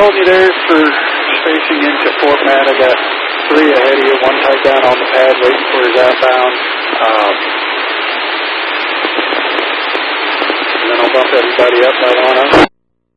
holding you there for spacing into Fort Matt. I got 3 ahead of you, 1 tied down on the pad waiting for his outbound. And then I'll bump everybody up by 1 up.